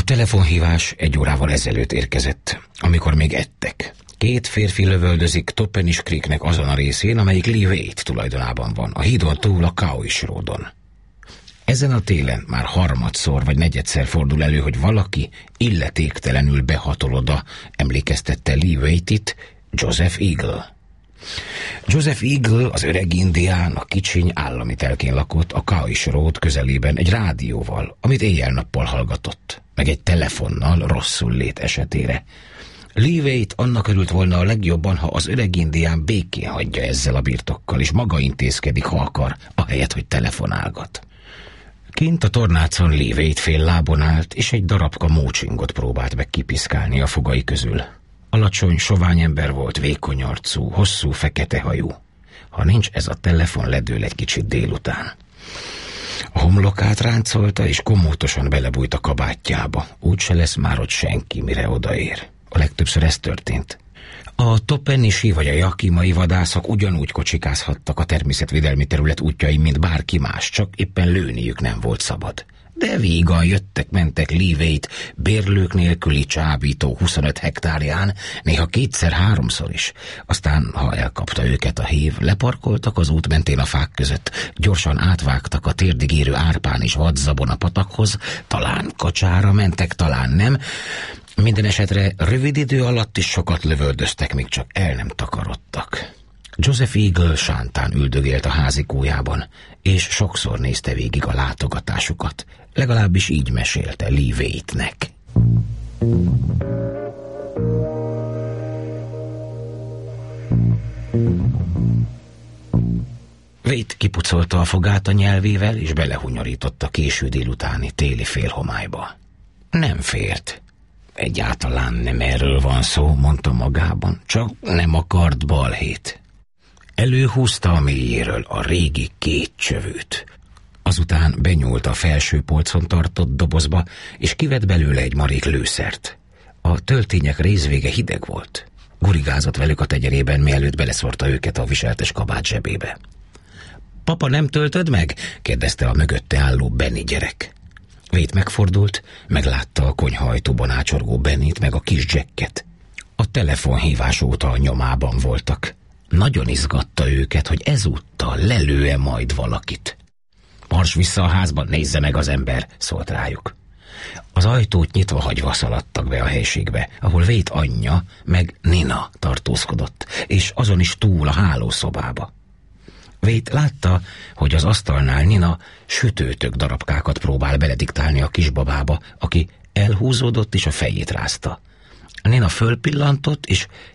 telefonhívás 1 órával ezelőtt érkezett, amikor még ettek. 2 férfi lövöldözik Topenish Creeknek azon a részén, amelyik Lee Waite tulajdonában van, a hídon túl a Cowish Roadon. Ezen a télen már harmadszor vagy negyedszer fordul elő, hogy valaki illetéktelenül behatol oda, emlékeztette Lee Waite-it Joseph Eagle. Joseph Eagle, az öreg indián, a kicsiny állami telkén lakott a Cowish Road közelében egy rádióval, amit éjjel-nappal hallgatott, meg egy telefonnal rosszul lét esetére. Lee Waite annak örült volna a legjobban, ha az öreg indián békén hagyja ezzel a birtokkal, és maga intézkedik, ha akar, ahelyett, hogy telefonálgat. Kint a tornácon Lee Waite fél lábon állt, és egy darabka mócsingot próbált meg kipiszkálni a fogai közül. Alacsony, sovány ember volt, vékony arcú, hosszú, fekete hajú. Ha nincs ez a telefon, ledől egy kicsit délután. A homlokát ráncolta, és komótosan belebújt a kabátjába. Úgyse lesz már ott senki, mire odaér. A legtöbbször ez történt. A Topenishi vagy a Yakimai vadászok ugyanúgy kocsikázhattak a természetvédelmi terület útjain, mint bárki más, csak éppen lőniük nem volt szabad. De vígan jöttek-mentek Lee Waite bérlők nélküli csábító 25 hektárján, néha 2-3-szor is. Aztán, ha elkapta őket a hív, leparkoltak az út mentén a fák között, gyorsan átvágtak a térdig érő árpán és vadzabon a patakhoz, talán kacsára mentek, talán nem. Minden esetre rövid idő alatt is sokat lövöldöztek, míg csak el nem takarodtak. Joseph Eagle sántán üldögélt a házikójában, és sokszor nézte végig a látogatásukat. Legalábbis így mesélte Lee Waite-nek. Waite kipucolta a fogát a nyelvével, és belehunyorított a késő délutáni téli félhomályba. Nem fért. Egyáltalán nem erről van szó, mondta magában, csak nem akart balhét. Előhúzta a mélyéről a régi 2 csövőt. Azután benyúlt a felső polcon tartott dobozba, és kivett belőle egy marék lőszert. A töltények részvége hideg volt. Gurigázott velük a tegyerében, mielőtt beleszórta őket a viseltes kabát zsebébe. Papa, nem töltöd meg? Kérdezte a mögötte álló Benny gyerek. Waite megfordult, meglátta a konyha ajtóban ácsorgó Bennyt, meg a kis Jacket. A telefonhívás óta a nyomában voltak. Nagyon izgatta őket, hogy ezúttal lelő-e majd valakit. Mars vissza a házba, nézze meg az ember, szólt rájuk. Az ajtót nyitva hagyva szaladtak be a helységbe, ahol Waite anyja meg Nina tartózkodott, és azon is túl a hálószobába. Waite látta, hogy az asztalnál Nina sütőtök darabkákat próbál belediktálni a kisbabába, aki elhúzódott és a fejét rázta. Nina fölpillantott, és